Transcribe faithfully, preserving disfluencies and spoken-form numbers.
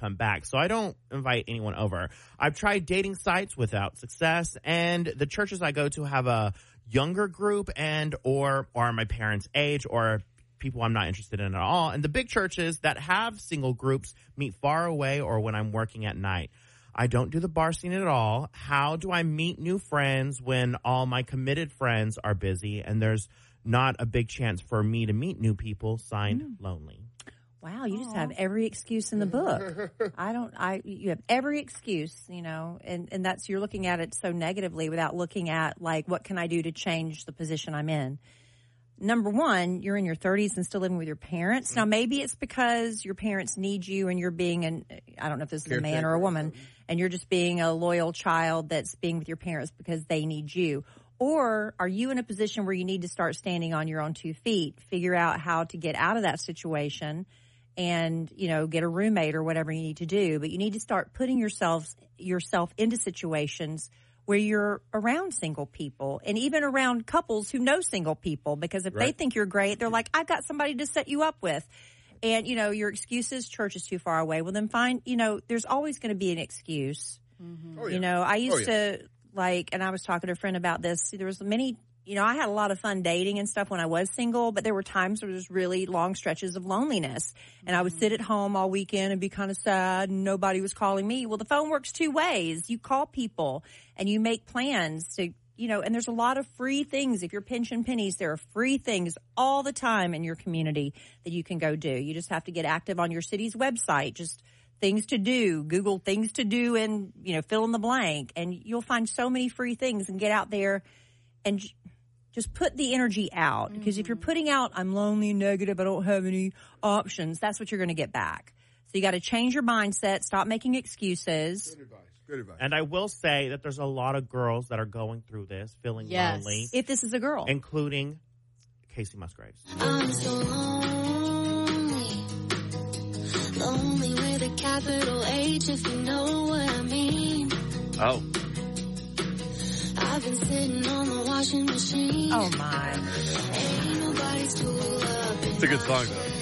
come back. So I don't invite anyone over. I've tried dating sites without success, and the churches I go to have a younger group and or are my parents' age or people I'm not interested in at all. And the big churches that have single groups meet far away or when I'm working at night. I don't do the bar scene at all. How do I meet new friends when all my committed friends are busy and there's not a big chance for me to meet new people? Signed, mm. Lonely. Wow, you just have every excuse in the book. I don't, I, you have every excuse, you know, and, and that's, you're looking at it so negatively without looking at, like, what can I do to change the position I'm in? Number one, you're in your thirties and still living with your parents. Now, maybe it's because your parents need you and you're being an, I don't know if this is a man or a woman, and you're just being a loyal child that's being with your parents because they need you. Or are you in a position where you need to start standing on your own two feet, figure out how to get out of that situation and, you know, get a roommate or whatever you need to do. But you need to start putting yourself, yourself into situations where you're around single people and even around couples who know single people, because if right. they think you're great, they're like, I've got somebody to set you up with. And, you know, your excuse is church is too far away. Well, then find, you know, there's always going to be an excuse. Mm-hmm. Oh, yeah. You know, I used oh, yeah. to like, and I was talking to a friend about this. There was many, you know, I had a lot of fun dating and stuff when I was single, but there were times where there was really long stretches of loneliness. And I would sit at home all weekend and be kind of sad and nobody was calling me. Well, the phone works two ways. You call people and you make plans to, you know, and there's a lot of free things. If you're pinching pennies, there are free things all the time in your community that you can go do. You just have to get active on your city's website. Just things to do, Google things to do and, you know, fill in the blank. And you'll find so many free things and get out there and just put the energy out. Mm-hmm. Because if you're putting out, I'm lonely, negative, I don't have any options, that's what you're going to get back. So you got to change your mindset, stop making excuses. Good advice. Good advice. And I will say that there's a lot of girls that are going through this, feeling yes. lonely. If this is a girl. Including Casey Musgraves. I'm so lonely. Lonely with a capital H, if you know what I mean. Oh. I've been sitting on the washing machine. Oh, my. Ain't nobody's tool up. It's a good song, though.